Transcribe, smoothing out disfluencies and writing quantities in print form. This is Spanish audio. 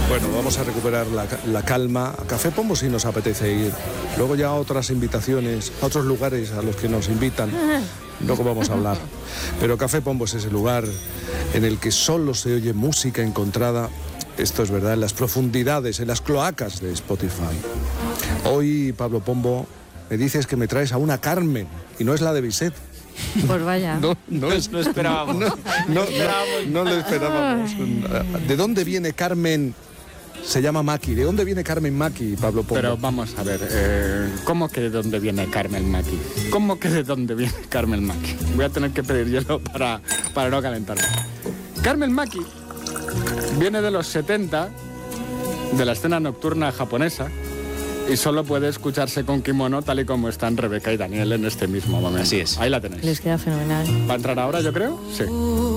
Bueno, vamos a recuperar la calma. A Café Pombo sí nos apetece ir. Luego ya otras invitaciones, a otros lugares a los que nos invitan. Luego vamos a hablar. Pero Café Pombo es ese lugar en el que solo se oye música encontrada, esto es verdad, en las profundidades, en las cloacas de Spotify. Hoy, Pablo Pombo, me dices que me traes a una Carmen, y no es la de Bizet. Pues vaya. No esperábamos. No lo esperábamos. ¿De dónde viene Carmen? Se llama Maki. ¿De dónde viene Carmen Maki, Pablo Pombo? Pero vamos a ver, ¿cómo que de dónde viene Carmen Maki? ¿Cómo que de dónde viene Carmen Maki? Voy a tener que pedir hielo para no calentarme. Carmen Maki viene de los 70, de la escena nocturna japonesa, y solo puede escucharse con kimono, tal y como están Rebeca y Daniel en este mismo momento. Así es. Ahí la tenéis. Les queda fenomenal. ¿Va a entrar ahora, yo creo? Sí.